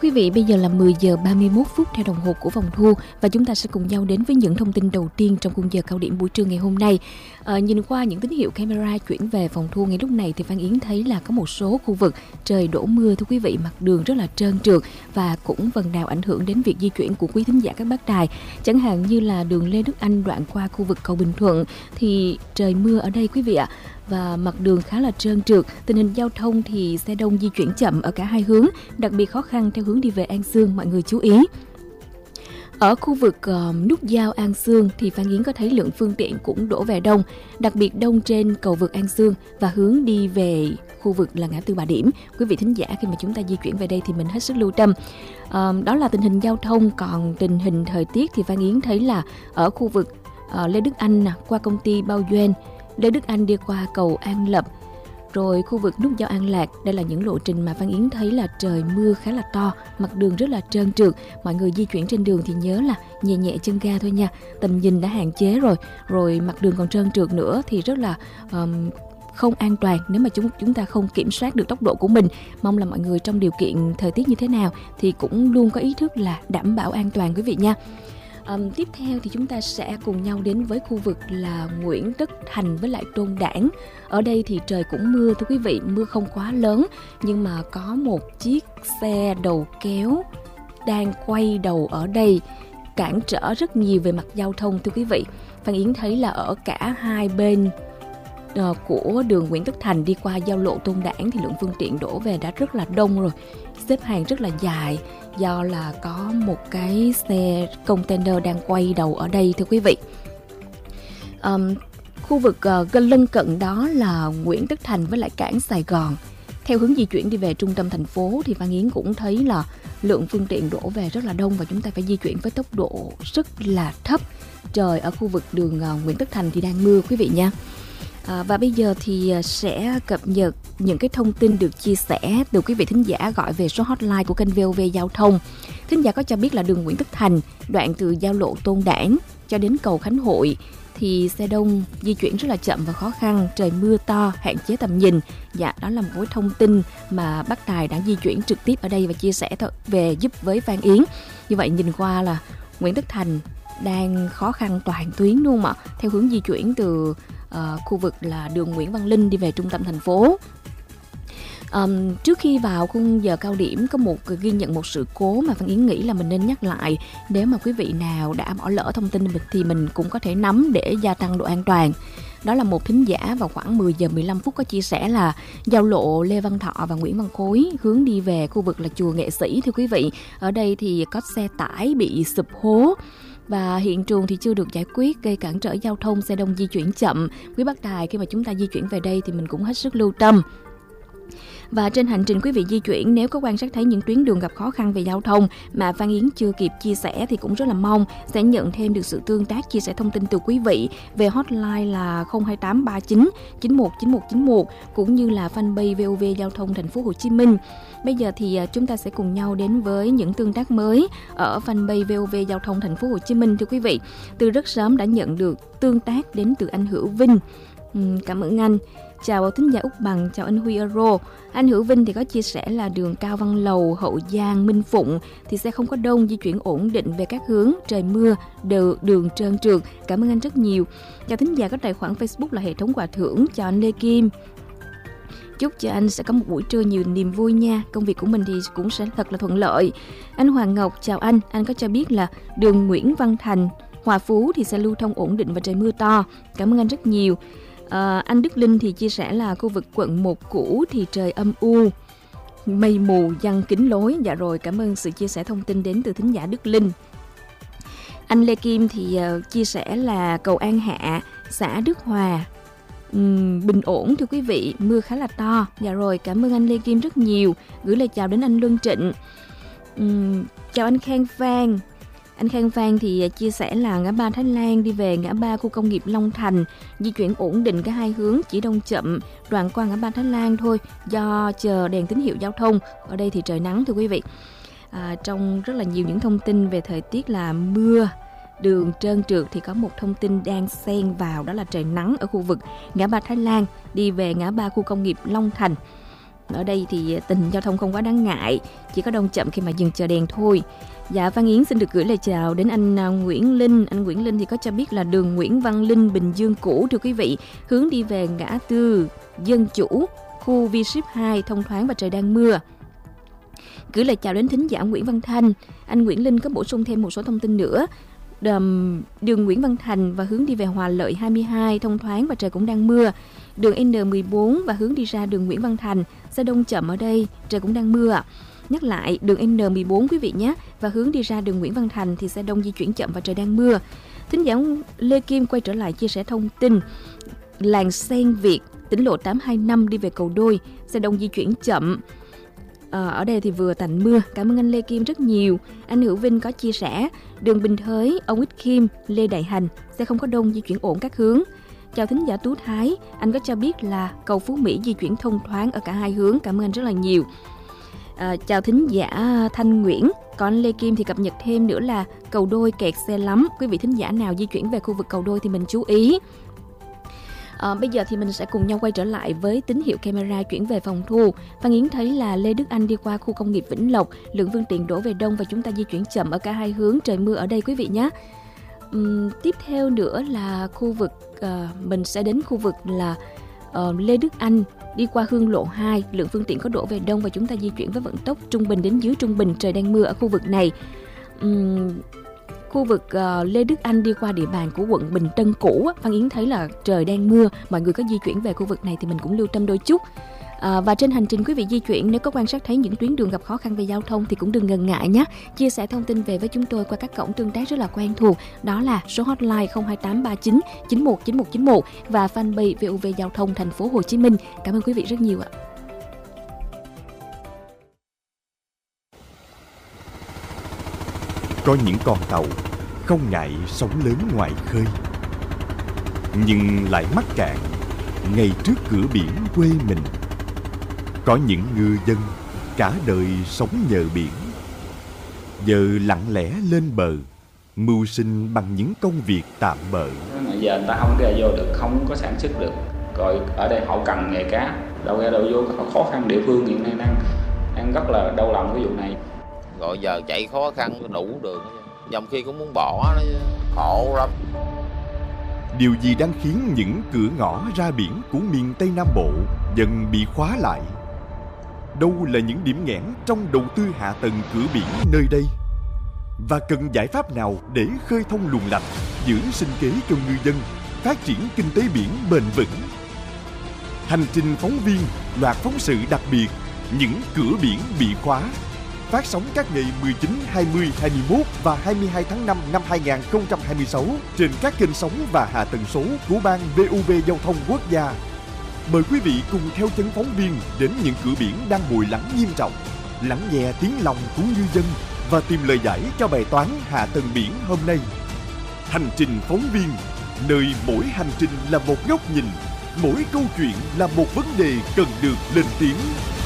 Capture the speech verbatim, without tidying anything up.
quý vị, bây giờ là mười giờ ba mươi mốt phút theo đồng hồ của Vòng Thu và chúng ta sẽ cùng nhau đến với những thông tin đầu tiên trong khung giờ cao điểm buổi trưa ngày hôm nay. À, nhìn qua những tín hiệu camera chuyển về Vòng Thu ngay lúc này thì Phan Yến thấy là có một số khu vực trời đổ mưa thưa quý vị, mặt đường rất là trơn trượt và cũng phần nào ảnh hưởng đến việc di chuyển của quý thính giả các bác đài. Chẳng hạn như là đường Lê Đức Anh đoạn qua khu vực cầu Bình Thuận thì trời mưa ở đây quý vị ạ. Và mặt đường khá là trơn trượt, tình hình giao thông thì xe đông di chuyển chậm ở cả hai hướng, đặc biệt khó khăn theo hướng đi về An Xương, mọi người chú ý. Ở khu vực uh, nút giao An Xương thì Phan Yến có thấy lượng phương tiện cũng đổ về đông, đặc biệt đông trên cầu vượt An Xương và hướng đi về khu vực là ngã tư Bà Điểm. Quý vị thính giả khi mà chúng ta di chuyển về đây thì mình hết sức lưu tâm. Uh, đó là tình hình giao thông, còn tình hình thời tiết thì Phan Yến thấy là ở khu vực uh, Lê Đức Anh qua công ty Bao Duyên, Lê Đức Anh đi qua cầu An Lập, rồi khu vực nút giao An Lạc. Đây là những lộ trình mà Phan Yến thấy là trời mưa khá là to, mặt đường rất là trơn trượt. Mọi người di chuyển trên đường thì nhớ là nhẹ nhẹ chân ga thôi nha, tầm nhìn đã hạn chế rồi, rồi mặt đường còn trơn trượt nữa thì rất là um, không an toàn nếu mà chúng chúng ta không kiểm soát được tốc độ của mình. Mong là mọi người trong điều kiện thời tiết như thế nào thì cũng luôn có ý thức là đảm bảo an toàn quý vị nha. Um, tiếp theo thì chúng ta sẽ cùng nhau đến với khu vực là Nguyễn Tất Thành với lại Tôn Đản. Ở đây thì trời cũng mưa thưa quý vị, mưa không quá lớn nhưng mà có một chiếc xe đầu kéo đang quay đầu ở đây, cản trở rất nhiều về mặt giao thông thưa quý vị. Phan Yến thấy là ở cả hai bên uh, của đường Nguyễn Tất Thành đi qua giao lộ Tôn Đản thì lượng phương tiện đổ về đã rất là đông rồi, xếp hàng rất là dài, do là có một cái xe container đang quay đầu ở đây thưa quý vị. Um, khu vực uh, gần lân cận đó là Nguyễn Tất Thành với lại cảng Sài Gòn. Theo hướng di chuyển đi về trung tâm thành phố thì Phan Yến cũng thấy là lượng phương tiện đổ về rất là đông và chúng ta phải di chuyển với tốc độ rất là thấp. Trời ở khu vực đường uh, Nguyễn Tất Thành thì đang mưa quý vị nha. À, và bây giờ thì sẽ cập nhật những cái thông tin được chia sẻ từ quý vị thính giả gọi về số hotline của kênh vê o vê Giao thông. Thính giả có cho biết là đường Nguyễn Tất Thành, đoạn từ giao lộ Tôn Đản cho đến cầu Khánh Hội thì xe đông di chuyển rất là chậm và khó khăn, trời mưa to, hạn chế tầm nhìn. Dạ, đó là một cái thông tin mà bác Tài đã di chuyển trực tiếp ở đây và chia sẻ về giúp với Phan Yến. Như vậy nhìn qua là Nguyễn Tất Thành đang khó khăn toàn tuyến luôn ạ, theo hướng di chuyển từ Uh, khu vực là đường Nguyễn Văn Linh đi về trung tâm thành phố. Um, trước khi vào khung giờ cao điểm có một ghi nhận một sự cố mà Phan Yến nghĩ là mình nên nhắc lại, nếu mà quý vị nào đã bỏ lỡ thông tin thì mình cũng có thể nắm để gia tăng độ an toàn. Đó là một thính giả vào khoảng mười giờ mười lăm phút có chia sẻ là giao lộ Lê Văn Thọ và Nguyễn Văn Khối hướng đi về khu vực là chùa Nghệ Sĩ thưa quý vị. Ở đây thì có xe tải bị sụp hố và hiện trường thì chưa được giải quyết, gây cản trở giao thông, xe đông di chuyển chậm. Quý bác Tài khi mà chúng ta di chuyển về đây thì mình cũng hết sức lưu tâm. Và trên hành trình quý vị di chuyển, nếu có quan sát thấy những tuyến đường gặp khó khăn về giao thông mà Phan Yến chưa kịp chia sẻ thì cũng rất là mong sẽ nhận thêm được sự tương tác, chia sẻ thông tin từ quý vị về hotline là không hai tám ba chín chín một chín một chín một cũng như là fanpage vê o vê Giao thông Thành phố Hồ Chí Minh. Bây giờ thì chúng ta sẽ cùng nhau đến với những tương tác mới ở fanpage vê o vê Giao thông Thành phố Hồ Chí Minh thưa quý vị. Từ rất sớm đã nhận được tương tác đến từ anh Hữu Vinh. Uhm, cảm ơn anh. Chào thính giả Úc Bằng, chào anh Huy Euro. Anh Hữu Vinh thì có chia sẻ là đường Cao Văn Lầu, Hậu Giang, Minh Phụng thì xe không có đông, di chuyển ổn định về các hướng, trời mưa, đường, đường trơn trượt. Cảm ơn anh rất nhiều. Chào thính giả có tài khoản Facebook là Hệ thống Quà Thưởng, chào anh Lê Kim. Chúc cho anh sẽ có một buổi trưa nhiều niềm vui nha. Công việc của mình thì cũng sẽ thật là thuận lợi. Anh Hoàng Ngọc, chào anh. Anh có cho biết là đường Nguyễn Văn Thành, Hòa Phú thì sẽ lưu thông ổn định và trời mưa to. Cảm ơn anh rất nhiều. À, anh Đức Linh thì chia sẻ là khu vực quận một cũ thì trời âm u, mây mù giăng kín lối. Dạ rồi, cảm ơn sự chia sẻ thông tin đến từ thính giả Đức Linh. Anh Lê Kim thì uh, chia sẻ là cầu An Hạ, xã Đức Hòa um, bình ổn thưa quý vị, mưa khá là to. Dạ rồi, cảm ơn anh Lê Kim rất nhiều. Gửi lời chào đến anh Luân Trịnh. um, Chào anh Khang Phan. Anh Khang Phan thì chia sẻ là ngã ba Thái Lan đi về ngã ba khu công nghiệp Long Thành, di chuyển ổn định cả hai hướng, chỉ đông chậm đoạn qua ngã ba Thái Lan thôi do chờ đèn tín hiệu giao thông. Ở đây thì trời nắng thưa quý vị. À, trong rất là nhiều những thông tin về thời tiết là mưa, đường trơn trượt thì có một thông tin đang xen vào, đó là trời nắng ở khu vực ngã ba Thái Lan đi về ngã ba khu công nghiệp Long Thành. Ở đây thì tình hình giao thông không quá đáng ngại, chỉ có đông chậm khi mà dừng chờ đèn thôi. Dạ, Văn Yến xin được gửi lời chào đến anh Nguyễn Linh. Anh Nguyễn Linh thì có cho biết là đường Nguyễn Văn Linh, Bình Dương cũ, thưa quý vị, hướng đi về ngã tư Dân Chủ, khu V ship hai thông thoáng và trời đang mưa. Gửi lời chào đến thính giả Nguyễn Văn Thanh. Anh Nguyễn Linh có bổ sung thêm một số thông tin nữa. Đường Nguyễn Văn Thành và hướng đi về Hòa Lợi hai mươi hai thông thoáng và trời cũng đang mưa. Đường N mười bốn và hướng đi ra đường Nguyễn Văn Thành, xe đông chậm ở đây, trời cũng đang mưa ạ. Nhắc lại, đường N mười bốn quý vị nhé, và hướng đi ra đường Nguyễn Văn Thành thì xe đông di chuyển chậm và trời đang mưa. Thính giả Lê Kim quay trở lại chia sẻ thông tin. Làng Sen Việt, tỉnh lộ tám hai năm đi về Cầu Đôi, xe đông di chuyển chậm. À, ở đây thì vừa tạnh mưa. Cảm ơn anh Lê Kim rất nhiều. Anh Hữu Vinh có chia sẻ đường Bình Thới, ông Ích Kim, Lê Đại Hành, xe không có đông, di chuyển ổn các hướng. Chào thính giả Tú Thái, anh có cho biết là cầu Phú Mỹ di chuyển thông thoáng ở cả hai hướng. Cảm ơn anh rất là nhiều. À, chào thính giả Thanh Nguyễn. Còn anh Lê Kim thì cập nhật thêm nữa là Cầu Đôi kẹt xe lắm. Quý vị thính giả nào di chuyển về khu vực Cầu Đôi thì mình chú ý. À, bây giờ thì mình sẽ cùng nhau quay trở lại với tín hiệu camera chuyển về phòng thu. Phan Yến thấy là Lê Đức Anh đi qua khu công nghiệp Vĩnh Lộc, lượng phương tiện đổ về đông và chúng ta di chuyển chậm ở cả hai hướng, trời mưa ở đây quý vị nhé. Uhm, tiếp theo nữa là khu vực uh, mình sẽ đến khu vực là uh, Lê Đức Anh đi qua Hương Lộ hai, lượng phương tiện có đổ về đông và chúng ta di chuyển với vận tốc trung bình đến dưới trung bình, trời đang mưa ở khu vực này. Uhm, Khu vực uh, Lê Đức Anh đi qua địa bàn của quận Bình Tân cũ, Phan Yến thấy là trời đang mưa, mọi người có di chuyển về khu vực này thì mình cũng lưu tâm đôi chút. À, và trên hành trình quý vị di chuyển, nếu có quan sát thấy những tuyến đường gặp khó khăn về giao thông thì cũng đừng ngần ngại nhé. Chia sẻ thông tin về với chúng tôi qua các cổng tương tác rất là quen thuộc, đó là số hotline không hai tám ba chín chín một chín một chín một và fanpage vê o vê Giao thông Thành phố Hồ Chí Minh. Cảm ơn quý vị rất nhiều ạ. Có những con tàu không ngại sóng lớn ngoài khơi, nhưng lại mắc cạn ngay trước cửa biển quê mình. Có những ngư dân cả đời sống nhờ biển, giờ lặng lẽ lên bờ, mưu sinh bằng những công việc tạm bợ. Giờ người ta không ra vô được, không có sản xuất được. Rồi ở đây họ cần nghề cá, đâu ra đâu vô, khó khăn địa phương hiện nay đang đang rất là đau lòng cái vụ này. Rồi giờ chạy khó khăn đủ đường, dòng khi cũng muốn bỏ nó, khổ lắm. Điều gì đang khiến những cửa ngõ ra biển của miền Tây Nam Bộ dần bị khóa lại? Đâu là những điểm nghẽn trong đầu tư hạ tầng cửa biển nơi đây? Và cần giải pháp nào để khơi thông luồng lạch, giữ sinh kế cho ngư dân, phát triển kinh tế biển bền vững? Hành trình phóng viên, loạt phóng sự đặc biệt, những cửa biển bị khóa, phát sóng các ngày mười chín, hai mươi, hai mươi mốt và hai mươi hai tháng năm năm hai nghìn không trăm hai mươi sáu trên các kênh sóng và hạ tầng số của Ban vê o vê Giao thông Quốc gia. Mời quý vị cùng theo chân phóng viên đến những cửa biển đang bồi lắng nghiêm trọng, lắng nghe tiếng lòng của ngư dân và tìm lời giải cho bài toán hạ tầng biển hôm nay. Hành trình phóng viên, nơi mỗi hành trình là một góc nhìn, mỗi câu chuyện là một vấn đề cần được lên tiếng.